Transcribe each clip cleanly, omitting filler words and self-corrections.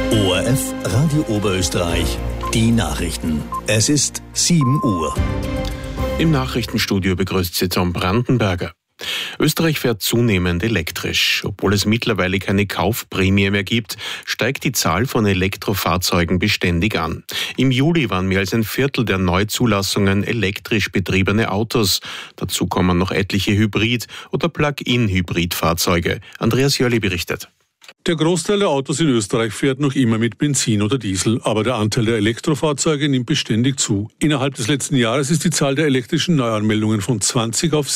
ORF Radio Oberösterreich, die Nachrichten. Es ist 7 Uhr. Im Nachrichtenstudio begrüßt Sie Tom Brandenberger. Österreich fährt zunehmend elektrisch. Obwohl es mittlerweile keine Kaufprämie mehr gibt, steigt die Zahl von Elektrofahrzeugen beständig an. Im Juli waren mehr als ein Viertel der Neuzulassungen elektrisch betriebene Autos. Dazu kommen noch etliche Hybrid- oder Plug-in-Hybridfahrzeuge. Andreas Jörli berichtet. Der Großteil der Autos in Österreich fährt noch immer mit Benzin oder Diesel, aber der Anteil der Elektrofahrzeuge nimmt beständig zu. Innerhalb des letzten Jahres ist die Zahl der elektrischen Neuanmeldungen von 20 auf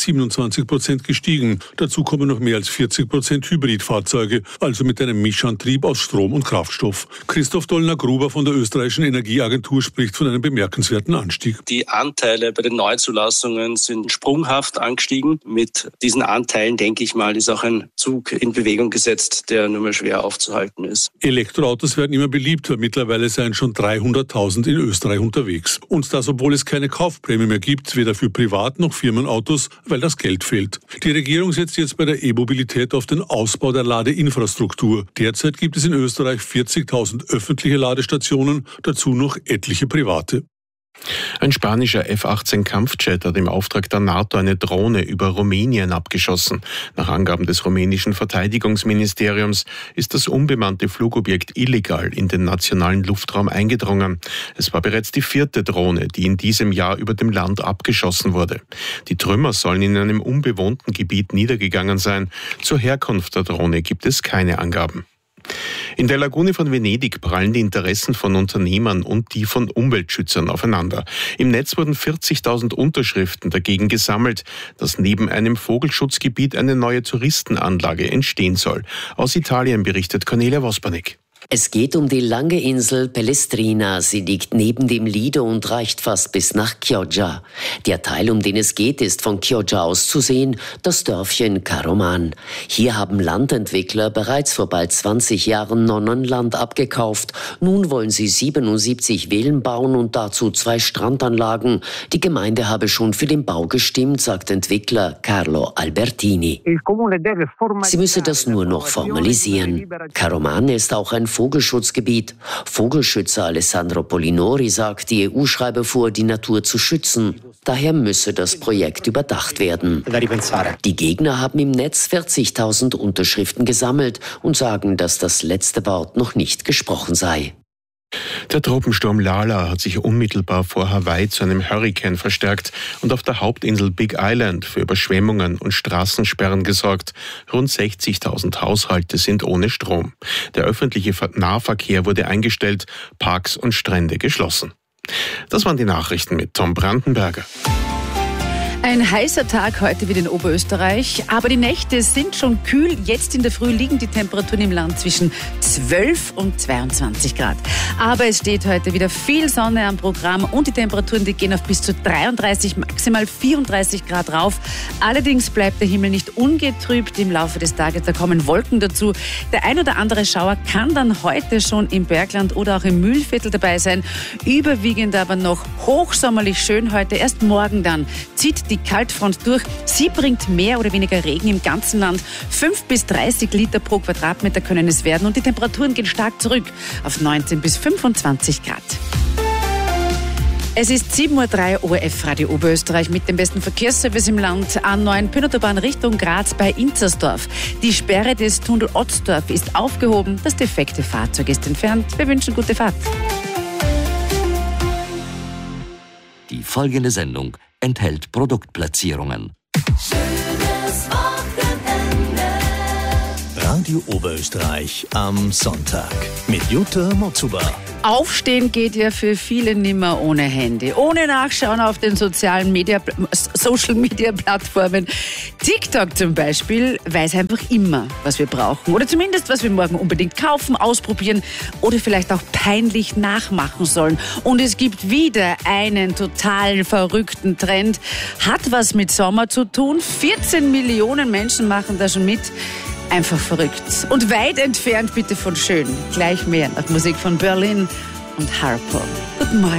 27% gestiegen. Dazu kommen noch mehr als 40% Hybridfahrzeuge, also mit einem Mischantrieb aus Strom und Kraftstoff. Christoph Dollner-Gruber von der österreichischen Energieagentur spricht von einem bemerkenswerten Anstieg. Die Anteile bei den Neuzulassungen sind sprunghaft angestiegen. Mit diesen Anteilen, denke ich mal, ist auch ein Zug in Bewegung gesetzt, der nur mehr schwer aufzuhalten ist. Elektroautos werden immer beliebter. Mittlerweile seien schon 300.000 in Österreich unterwegs. Und das, obwohl es keine Kaufprämie mehr gibt, weder für Privat- noch Firmenautos, weil das Geld fehlt. Die Regierung setzt jetzt bei der E-Mobilität auf den Ausbau der Ladeinfrastruktur. Derzeit gibt es in Österreich 40.000 öffentliche Ladestationen, dazu noch etliche private. Ein spanischer F-18-Kampfjet hat im Auftrag der NATO eine Drohne über Rumänien abgeschossen. Nach Angaben des rumänischen Verteidigungsministeriums ist das unbemannte Flugobjekt illegal in den nationalen Luftraum eingedrungen. Es war bereits die 4. Drohne, die in diesem Jahr über dem Land abgeschossen wurde. Die Trümmer sollen in einem unbewohnten Gebiet niedergegangen sein. Zur Herkunft der Drohne gibt es keine Angaben. In der Lagune von Venedig prallen die Interessen von Unternehmern und die von Umweltschützern aufeinander. Im Netz wurden 40.000 Unterschriften dagegen gesammelt, dass neben einem Vogelschutzgebiet eine neue Touristenanlage entstehen soll. Aus Italien berichtet Cornelia Vospanik. Es geht um die lange Insel Pellestrina. Sie liegt neben dem Lido und reicht fast bis nach Chioggia. Der Teil, um den es geht, ist von Chioggia aus zu sehen, das Dörfchen Caroman. Hier haben Landentwickler bereits vor bald 20 Jahren Nonnenland abgekauft. Nun wollen sie 77 Villen bauen und dazu 2 Strandanlagen. Die Gemeinde habe schon für den Bau gestimmt, sagt Entwickler Carlo Albertini. Sie müsse das nur noch formalisieren. Caroman ist auch ein Vogelschutzgebiet. Vogelschützer Alessandro Polinori sagt, die EU schreibe vor, die Natur zu schützen. Daher müsse das Projekt überdacht werden. Die Gegner haben im Netz 40.000 Unterschriften gesammelt und sagen, dass das letzte Wort noch nicht gesprochen sei. Der Tropensturm Lala hat sich unmittelbar vor Hawaii zu einem Hurrikan verstärkt und auf der Hauptinsel Big Island für Überschwemmungen und Straßensperren gesorgt. Rund 60.000 Haushalte sind ohne Strom. Der öffentliche Nahverkehr wurde eingestellt, Parks und Strände geschlossen. Das waren die Nachrichten mit Tom Brandenberger. Ein heißer Tag heute wieder in Oberösterreich, aber die Nächte sind schon kühl. Jetzt in der Früh liegen die Temperaturen im Land zwischen 12 und 22 Grad. Aber es steht heute wieder viel Sonne am Programm und die Temperaturen, die gehen auf bis zu 33, maximal 34 Grad rauf. Allerdings bleibt der Himmel nicht ungetrübt im Laufe des Tages, da kommen Wolken dazu. Der ein oder andere Schauer kann dann heute schon im Bergland oder auch im Mühlviertel dabei sein. Überwiegend aber noch hochsommerlich schön heute. Erst morgen dann zieht die Kaltfront durch. Sie bringt mehr oder weniger Regen im ganzen Land. 5 bis 30 Liter pro Quadratmeter können es werden und die Temperaturen gehen stark zurück auf 19 bis 25 Grad. Es ist 7.03 Uhr, ORF Radio Oberösterreich mit dem besten Verkehrsservice im Land. A9 Pönoterbahn Richtung Graz bei Inzersdorf. Die Sperre des Tunnel Otzdorf ist aufgehoben. Das defekte Fahrzeug ist entfernt. Wir wünschen gute Fahrt. Die folgende Sendung enthält Produktplatzierungen. Schönes Wochenende. Radio Oberösterreich am Sonntag mit Jutta Motzuba. Aufstehen geht ja für viele nimmer ohne Handy. Ohne Nachschauen auf den Social Media Plattformen. TikTok zum Beispiel weiß einfach immer, was wir brauchen. Oder zumindest, was wir morgen unbedingt kaufen, ausprobieren oder vielleicht auch peinlich nachmachen sollen. Und es gibt wieder einen total verrückten Trend. Hat was mit Sommer zu tun. 14 Millionen Menschen machen da schon mit. Einfach verrückt. Und weit entfernt bitte von schön. Gleich mehr nach Musik von Berlin und Harpo. Guten Morgen.